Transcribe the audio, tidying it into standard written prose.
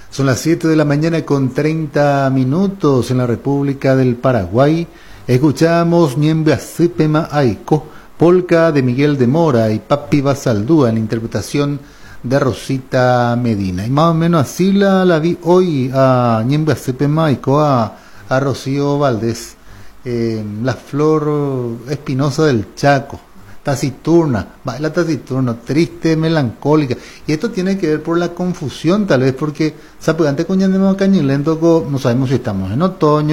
Son las 7 de la mañana con 30 minutos en la República del Paraguay. Escuchamos Ñembeacipema Aiko, polca de Miguel de Mora y Papi Basaldúa en la interpretación de Rosita Medina. Y más o menos así la vi hoy a Ñembeacipema Aiko, a Rocío Valdés, la flor espinosa del Chaco. Taciturna, baila taciturno, triste, melancólica. Y esto tiene que ver por la confusión, tal vez porque Zapugante con Ñandemo Cañilento, no sabemos si estamos en otoño,